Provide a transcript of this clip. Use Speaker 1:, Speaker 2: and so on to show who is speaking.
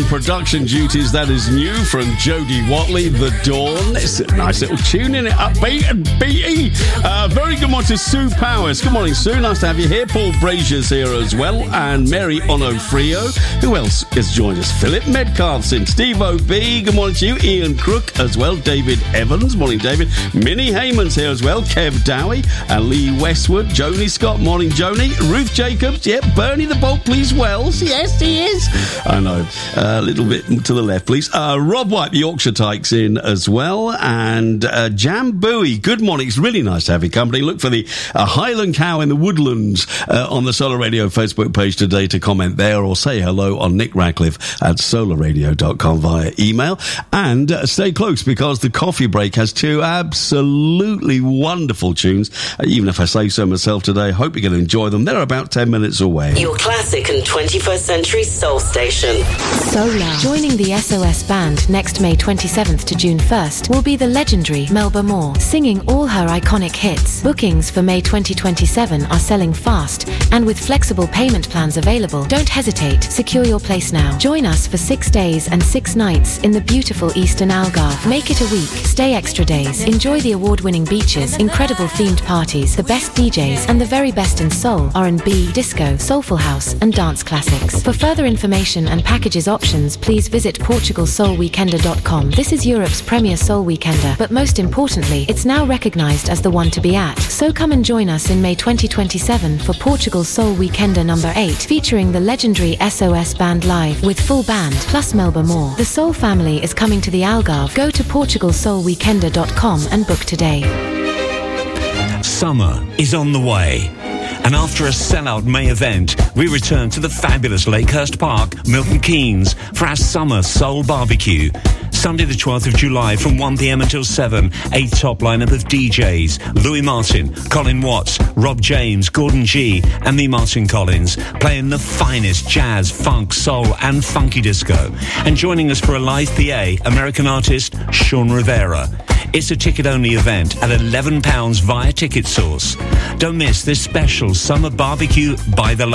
Speaker 1: production duties. That is new from Jodie Watley, The Dawn. It's a nice little tune in it, upbeat and beaty. Very good morning to Sue Powers. Good morning, Sue. Nice to have you here. Paul Brazier's here as well, and Mary Onofrio. Who else has joined us? Philip Metcalf's in. Steve O.B. Good morning to you. Ian Crook as well. David Evans. Morning, David. Minnie Heyman's here as well. Kev Dowie and Lee Westwood. Joni Scott. Morning, Joni. Ruth Jacobs. Yep. Bernie the Bolt, please. Wells. Yes, he is. I know. A little bit to the left, please. Rob White, the Yorkshire Tykes, in as well. And Jam Bowie. Good morning. It's really nice to have your company. Look for the Highland Cow in the Woodlands on the Solar Radio Facebook page today to comment there, or say hello on Nick Radcliffe at solarradio.com via email. And stay close, because the coffee break has two absolutely wonderful tunes. Even if I say so myself today, hope you're going to enjoy them. They're about 10 minutes away.
Speaker 2: Your classic and 21st century soul station.
Speaker 3: Solar. Joining the SOS band next May 27th to June 1st will be the legendary Melba Moore, singing all her iconic hits. Bookings for May 2027 are selling fast, and with flexible payment plans available, don't hesitate. Secure your place now. Join us for 6 days and 6 nights in the beautiful Eastern Algarve. Make it a week. Stay extra days. Enjoy the award-winning beaches, incredible themed parties, the best DJs, and the very best in soul, R&B, disco, soulful house, and dance classics. For further information and packages options, please visit PortugalSoulWeekender.com. This is Europe's premier soul weekender, but most importantly, it's now recognised as the one to be at. So come and join us in May 2027 for Portugal Soul Weekender number 8, featuring the legendary SOS band live with full band plus Melba Moore. The Soul family is coming to the Algarve. Go to PortugalSoulWeekender.com and book today.
Speaker 4: Summer is on the way. And after a sellout May event, we return to the fabulous Lakehurst Park, Milton Keynes, for our summer soul barbecue. Sunday the 12th of July from 1pm until 7, a top lineup of DJs, Louis Martin, Colin Watts, Rob James, Gordon G, and me, Martin Collins, playing the finest jazz, funk, soul, and funky disco. And joining us for a live PA, American artist Sean Rivera. It's a ticket-only event at £11 via Ticket Source. Don't miss this special summer barbecue by the